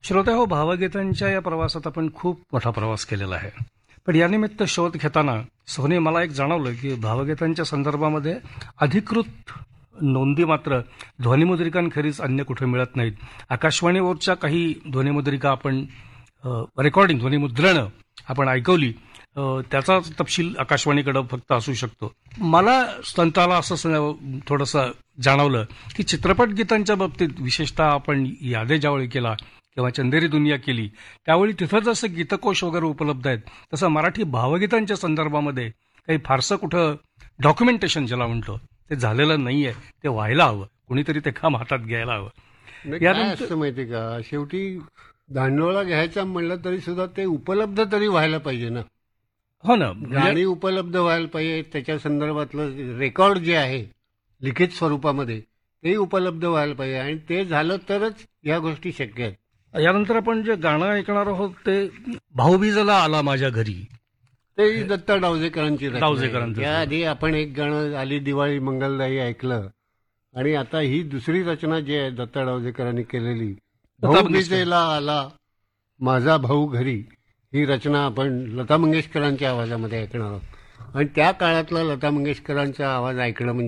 श्रोते हो, भावगीतांच्या या प्रवासात आपण खूप मोठा प्रवास केलेला आहे. पण यानिमित्त शोध घेताना सोनी मला एक जाणवलं की भावगीतांच्या संदर्भामध्ये अधिकृत नोंदी मात्र ध्वनिमुद्रिकांखेरीज अन्य कुठे मिळत नाहीत. आकाशवाणीवरच्या काही ध्वनिमुद्रिका आपण रेकॉर्डिंग ध्वनिमुद्रणं आपण ऐकवली, त्याचा तपशील आकाशवाणीकडे फक्त असू शकतो. मला संताला असं थोडंसं जाणवलं की चित्रपट गीतांच्या बाबतीत विशेषतः आपण यादे ज्यावेळी केला किंवा चंदेरी दुनिया केली त्यावेळी तिथं जसं गीतकोश वगैरे उपलब्ध आहेत तसं मराठी भावगीतांच्या संदर्भामध्ये काही फारसं कुठं डॉक्युमेंटेशन ज्याला म्हणतो ते झालेलं नाहीये. ते व्हायला हवं, कुणीतरी ते काम हातात घ्यायला हवं. काय असतं माहिती का, शेवटी धांडोळा घ्यायचा म्हणलं तरी सुद्धा ते उपलब्ध तरी व्हायला पाहिजे ना. हो ना, गाणी उपलब्ध व्हायला पाहिजे, त्याच्या संदर्भातलं रेकॉर्ड जे आहे लिखित स्वरूपामध्ये ते उपलब्ध व्हायला पाहिजे आणि ते झालं तरच या गोष्टी शक्य आहेत. यानंतर आपण जे गाणं ऐकणार आहोत ते भाऊबीजला आला माझ्या घरी, ते दत्ता डावजेकरांची रचना आहे. डावजेकरांचं. याआधी आपण एक गाणं आली दिवाळी मंगलदायी ऐकलं आणि आता ही दुसरी रचना जी आहे दत्ता डावजेकरांनी केलेली, भाऊबीजेला आला माझा भाऊ घरी, ही रचना आपण लता मंगेशकरांच्या आवाजामध्ये ऐकणार आहोत. आणि त्या काळातला लता मंगेशकरांचा आवाज ऐकणं म्हणजे